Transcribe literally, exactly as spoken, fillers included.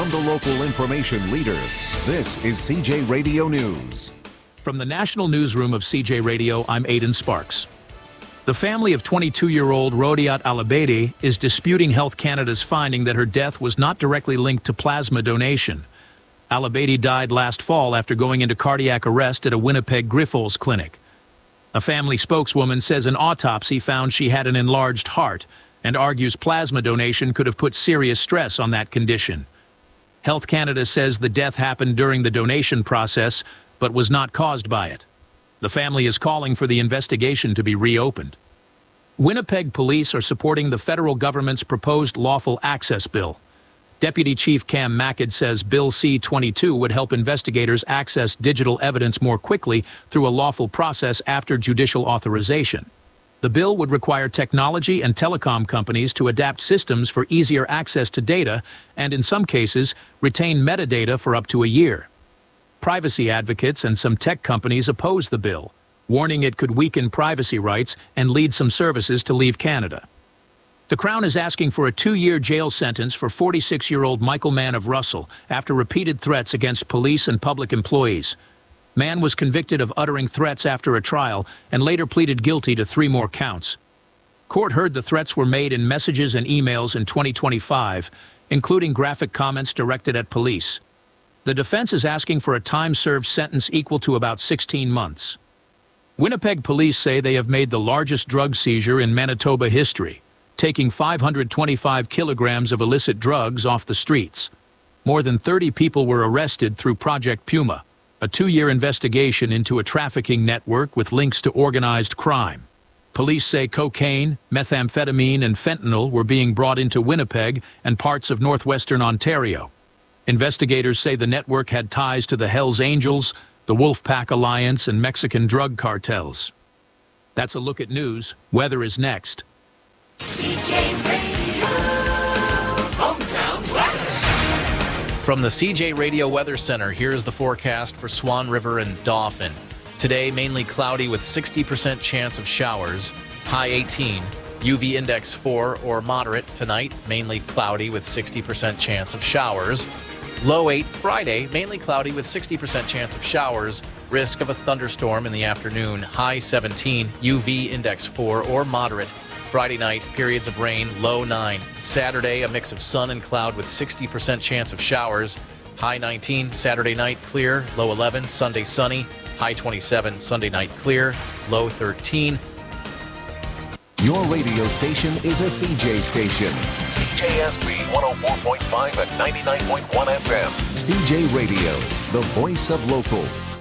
From the local information leader, this is C J Radio News. From the National Newsroom of C J Radio, I'm Aidan Sparks. The family of twenty-two-year-old Rodiat Alabedi is disputing Health Canada's finding that her death was not directly linked to plasma donation. Alabedi died last fall after going into cardiac arrest at a Winnipeg Grifols clinic. A family spokeswoman says an autopsy found she had an enlarged heart and argues plasma donation could have put serious stress on that condition. Health Canada says the death happened during the donation process, but was not caused by it. The family is calling for the investigation to be reopened. Winnipeg police are supporting the federal government's proposed lawful access bill. Deputy Chief Cam Mackid says Bill C twenty-two would help investigators access digital evidence more quickly through a lawful process after judicial authorization. The bill would require technology and telecom companies to adapt systems for easier access to data and, in some cases, retain metadata for up to a year. Privacy advocates and some tech companies oppose the bill, warning it could weaken privacy rights and lead some services to leave Canada. The Crown is asking for a two-year jail sentence for forty-six-year-old Michael Mann of Russell after repeated threats against police and public employees. Mann was convicted of uttering threats after a trial and later pleaded guilty to three more counts. Court heard the threats were made in messages and emails in twenty twenty-five, including graphic comments directed at police. The defense is asking for a time-served sentence equal to about sixteen months. Winnipeg police say they have made the largest drug seizure in Manitoba history, taking five hundred twenty-five kilograms of illicit drugs off the streets. More than thirty people were arrested through Project Puma, a two-year investigation into a trafficking network with links to organized crime. Police say cocaine, methamphetamine, and fentanyl were being brought into Winnipeg and parts of northwestern Ontario. Investigators say the network had ties to the Hells Angels, the Wolfpack Alliance, and Mexican drug cartels. That's a look at news. Weather is next. C J Radio, hometown weather. From the C J Radio Weather Center, here's the forecast for Swan River and Dauphin. Today, mainly cloudy with sixty percent chance of showers, high eighteen. U V index four or moderate tonight, mainly cloudy with sixty percent chance of showers. Low eight Friday, mainly cloudy with sixty percent chance of showers. Risk of a thunderstorm in the afternoon, high seventeen. U V index four or moderate. Friday night, periods of rain, low nine. Saturday, a mix of sun and cloud with sixty percent chance of showers. High nineteen. Saturday night, clear, low eleven. Sunday, sunny, high twenty-seven. Sunday night, clear, low thirteen. Your radio station is a C J station. K S B one oh four point five and ninety-nine point one F M. C J Radio, the voice of local.